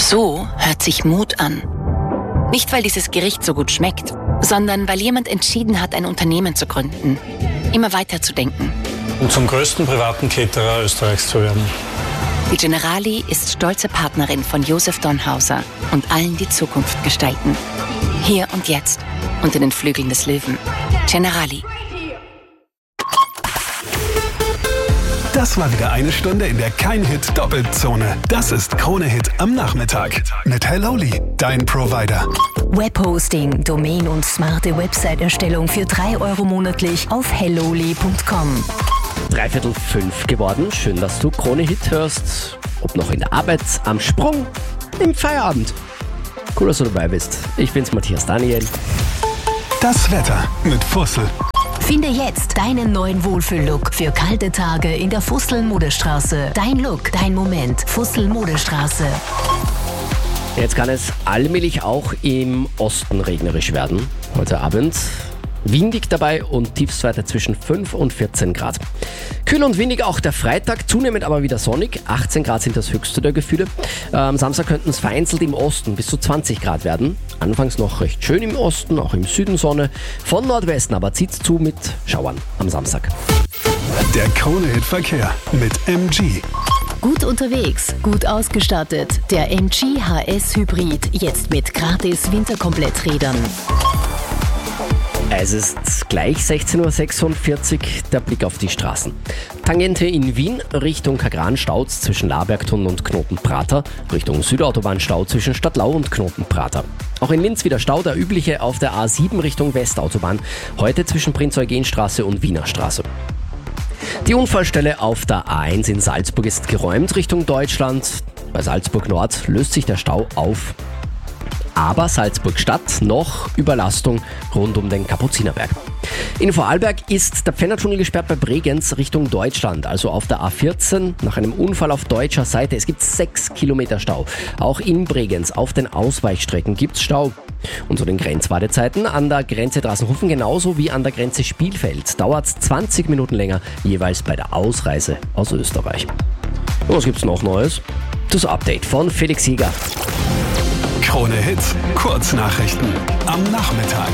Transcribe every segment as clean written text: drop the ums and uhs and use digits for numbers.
So hört sich Mut an. Nicht, weil dieses Gericht so gut schmeckt, sondern weil jemand entschieden hat, ein Unternehmen zu gründen. Immer weiter zu denken. Und zum größten privaten Caterer Österreichs zu werden. Die Generali ist stolze Partnerin von Josef Donhauser und allen, die Zukunft gestalten. Hier und jetzt, unter den Flügeln des Löwen. Generali. Das war wieder eine Stunde in der Kein-Hit-Doppelzone. Das ist Krone-Hit am Nachmittag. Mit Helloli, dein Provider. Webhosting, Domain- und smarte Website-Erstellung für 3 Euro monatlich auf helloli.com. 4:45 geworden. Schön, dass du Krone-Hit hörst. Ob noch in der Arbeit, am Sprung, im Feierabend. Cool, dass du dabei bist. Ich bin's, Matthias Daniel. Das Wetter mit Fussel. Finde jetzt deinen neuen Wohlfühl-Look für kalte Tage in der Fussel-Modestraße. Dein Look, dein Moment. Fussel-Modestraße. Jetzt kann es allmählich auch im Osten regnerisch werden. Heute Abend. Windig dabei und Tiefstwerte zwischen 5 und 14 Grad. Kühl und windig auch der Freitag, zunehmend aber wieder sonnig. 18 Grad sind das höchste der Gefühle. Am Samstag könnten es vereinzelt im Osten bis zu 20 Grad werden. Anfangs noch recht schön im Osten, auch im Süden Sonne. Von Nordwesten aber zieht es zu mit Schauern am Samstag. Der Krone-Hit-Verkehr mit MG. Gut unterwegs, gut ausgestattet. Der MG HS Hybrid, jetzt mit gratis Winterkompletträdern. Es ist gleich 16:46 Uhr, der Blick auf die Straßen. Tangente in Wien, Richtung Kagran Stau zwischen Labergtunnel und Knotenprater, Richtung Südautobahn Stau zwischen Stadtlau und Knotenprater. Auch in Linz wieder Stau, der übliche auf der A7 Richtung Westautobahn, heute zwischen Prinz-Eugen-Straße und Wiener Straße. Die Unfallstelle auf der A1 in Salzburg ist geräumt Richtung Deutschland. Bei Salzburg Nord löst sich der Stau auf. Aber Salzburg Stadt noch Überlastung rund um den Kapuzinerberg. In Vorarlberg ist der Pfändertunnel gesperrt bei Bregenz Richtung Deutschland, also auf der A14 nach einem Unfall auf deutscher Seite. Es gibt 6 Kilometer Stau. Auch in Bregenz auf den Ausweichstrecken gibt es Stau. Und zu den Grenzwartezeiten an der Grenze Drassenhofen genauso wie an der Grenze Spielfeld dauert es 20 Minuten länger, jeweils bei der Ausreise aus Österreich. Und was gibt's noch Neues? Das Update von Felix Jäger. Krone-Hit, Kurznachrichten am Nachmittag.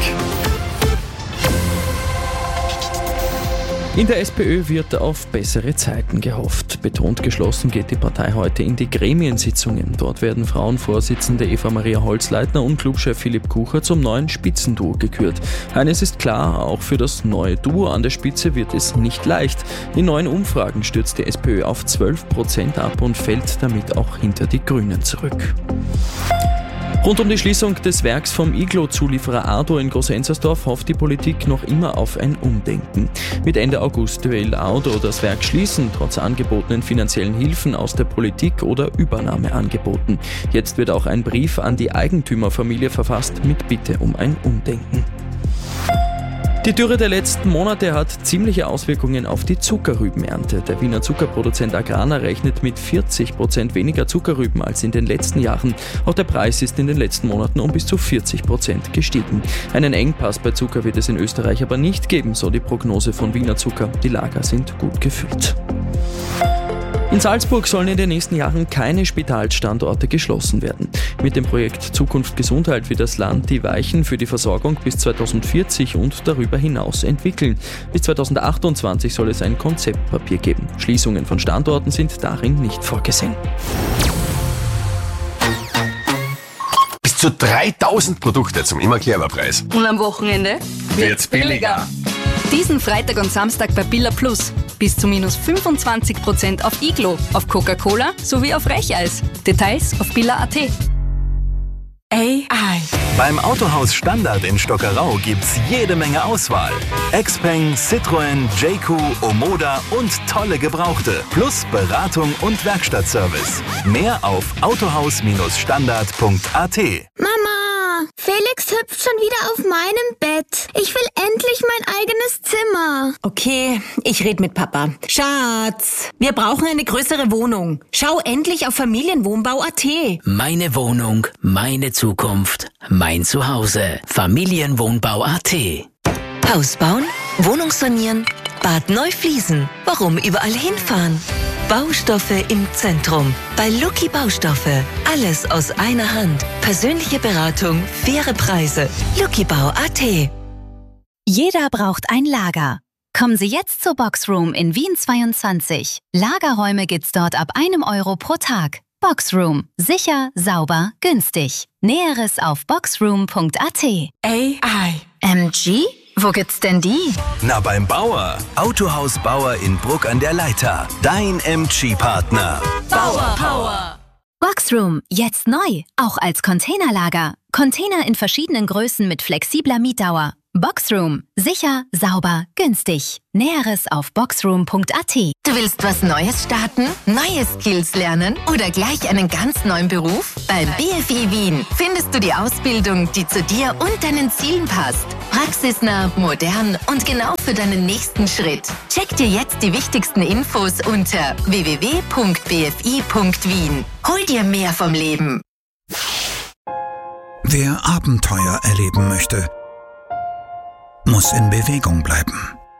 In der SPÖ wird auf bessere Zeiten gehofft. Betont geschlossen geht die Partei heute in die Gremiensitzungen. Dort werden Frauenvorsitzende Eva-Maria Holzleitner und Clubchef Philipp Kucher zum neuen Spitzenduo gekürt. Eines ist klar, auch für das neue Duo an der Spitze wird es nicht leicht. In neuen Umfragen stürzt die SPÖ auf 12% ab und fällt damit auch hinter die Grünen zurück. Rund um die Schließung des Werks vom Iglo-Zulieferer Ardo in Groß-Enzersdorf hofft die Politik noch immer auf ein Umdenken. Mit Ende August will Ardo das Werk schließen, trotz angebotenen finanziellen Hilfen aus der Politik oder Übernahmeangeboten. Jetzt wird auch ein Brief an die Eigentümerfamilie verfasst mit Bitte um ein Umdenken. Die Dürre der letzten Monate hat ziemliche Auswirkungen auf die Zuckerrübenernte. Der Wiener Zuckerproduzent Agrana rechnet mit 40% weniger Zuckerrüben als in den letzten Jahren. Auch der Preis ist in den letzten Monaten um bis zu 40% gestiegen. Einen Engpass bei Zucker wird es in Österreich aber nicht geben, so die Prognose von Wiener Zucker. Die Lager sind gut gefüllt. In Salzburg sollen in den nächsten Jahren keine Spitalstandorte geschlossen werden. Mit dem Projekt Zukunft Gesundheit will das Land die Weichen für die Versorgung bis 2040 und darüber hinaus entwickeln. Bis 2028 soll es ein Konzeptpapier geben. Schließungen von Standorten sind darin nicht vorgesehen. Bis zu 3000 Produkte zum Immer-Clever-Preis. Und am Wochenende Wird's billiger. Diesen Freitag und Samstag bei Billa Plus. Bis zu minus 25% auf Iglo, auf Coca-Cola sowie auf Reicheis. Details auf billa.at. AI. Beim Autohaus Standard in Stockerau gibt's jede Menge Auswahl. Xpeng, Citroën, JQ, Omoda und tolle Gebrauchte. Plus Beratung und Werkstattservice. Mehr auf autohaus-standard.at. Mama, Felix hüpft schon wieder auf meinem Bett. Ich will endlich mein eigenes Zimmer. Okay, ich red mit Papa. Schatz, wir brauchen eine größere Wohnung. Schau endlich auf Familienwohnbau.at. Meine Wohnung, meine Zukunft, mein Zuhause. Familienwohnbau.at. Haus bauen, Wohnung sanieren, Bad neu fließen. Warum überall hinfahren? Baustoffe im Zentrum. Bei Lucky Baustoffe. Alles aus einer Hand. Persönliche Beratung, faire Preise. luckybau.at. Jeder braucht ein Lager. Kommen Sie jetzt zur Boxroom in Wien 22. Lagerräume gibt's dort ab 1 Euro pro Tag. Boxroom. Sicher, sauber, günstig. Näheres auf boxroom.at. AI. MG? Wo gibt's denn die? Na, beim Bauer. Autohaus Bauer in Bruck an der Leitha. Dein MG-Partner. Bauer Power. Boxroom. Jetzt neu. Auch als Containerlager. Container in verschiedenen Größen mit flexibler Mietdauer. Boxroom. Sicher, sauber, günstig. Näheres auf boxroom.at. Du willst was Neues starten? Neue Skills lernen? Oder gleich einen ganz neuen Beruf? Beim BFI Wien findest du die Ausbildung, die zu dir und deinen Zielen passt. Praxisnah, modern und genau für deinen nächsten Schritt. Check dir jetzt die wichtigsten Infos unter www.bfi.wien. Hol dir mehr vom Leben. Wer Abenteuer erleben möchte, muss in Bewegung bleiben.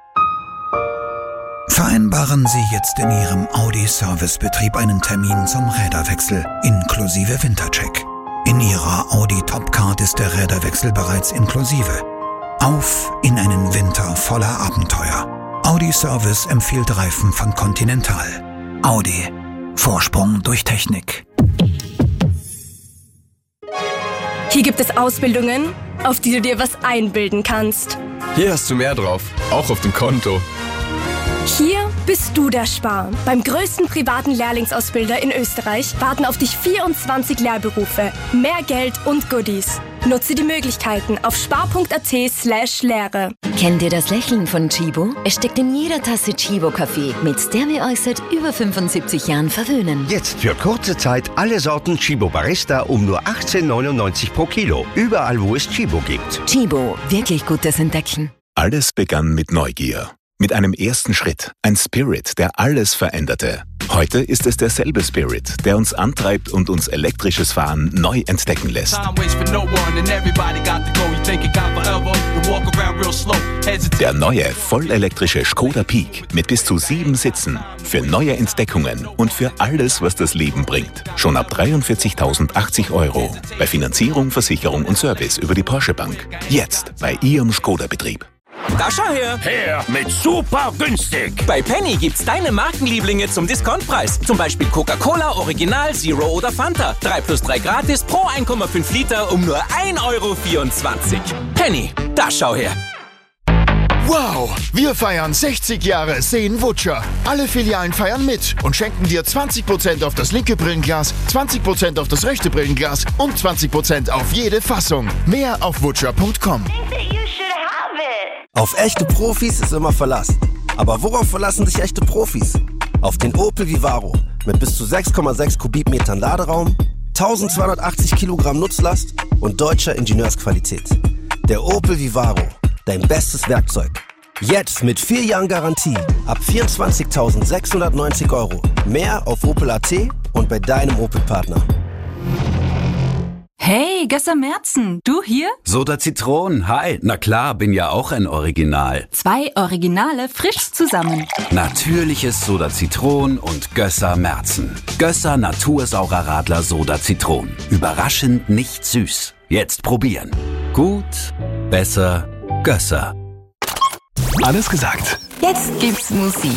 Vereinbaren Sie jetzt in Ihrem Audi-Servicebetrieb einen Termin zum Räderwechsel inklusive Wintercheck. In Ihrer Audi Topcard ist der Räderwechsel bereits inklusive. Auf in einen Winter voller Abenteuer. Audi Service empfiehlt Reifen von Continental. Audi. Vorsprung durch Technik. Hier gibt es Ausbildungen, auf die du dir was einbilden kannst. Hier hast du mehr drauf, auch auf dem Konto. Hier bist du der Spar. Beim größten privaten Lehrlingsausbilder in Österreich warten auf dich 24 Lehrberufe, mehr Geld und Goodies. Nutze die Möglichkeiten auf spar.at/Lehre. Kennt ihr das Lächeln von Chibo? Es steckt in jeder Tasse Chibo-Kaffee, mit der wir euch seit über 75 Jahren verwöhnen. Jetzt für kurze Zeit alle Sorten Chibo Barista um nur 18,99 pro Kilo. Überall, wo es Chibo gibt. Chibo, wirklich gutes Entdecken. Alles begann mit Neugier. Mit einem ersten Schritt. Ein Spirit, der alles veränderte. Heute ist es derselbe Spirit, der uns antreibt und uns elektrisches Fahren neu entdecken lässt. Der neue, vollelektrische Škoda Peak mit bis zu 7 Sitzen. Für neue Entdeckungen und für alles, was das Leben bringt. Schon ab 43.080 €. Bei Finanzierung, Versicherung und Service über die Porsche Bank. Jetzt bei Ihrem Škoda-Betrieb. Da schau her! Her mit super günstig! Bei Penny gibt's deine Markenlieblinge zum Discountpreis. Zum Beispiel Coca-Cola, Original, Zero oder Fanta. 3+3 gratis pro 1,5 Liter um nur 1,24 €. Penny, da schau her! Wow! Wir feiern 60 Jahre Seen Wutscher. Alle Filialen feiern mit und schenken dir 20% auf das linke Brillenglas, 20% auf das rechte Brillenglas und 20% auf jede Fassung. Mehr auf wutscher.com. Auf echte Profis ist immer Verlass. Aber worauf verlassen sich echte Profis? Auf den Opel Vivaro mit bis zu 6,6 Kubikmetern Laderaum, 1280 Kilogramm Nutzlast und deutscher Ingenieursqualität. Der Opel Vivaro, dein bestes Werkzeug. Jetzt mit 4 Jahren Garantie ab 24.690 €. Mehr auf Opel.at und bei deinem Opel-Partner. Hey, Gösser Merzen, du hier? Soda Zitron, hi. Na klar, bin ja auch ein Original. 2 Originale frisch zusammen. Natürliches Soda Zitron und Gösser Merzen. Gösser Natursaurer Radler Soda Zitron. Überraschend nicht süß. Jetzt probieren. Gut, besser, Gösser. Alles gesagt. Jetzt gibt's Musik.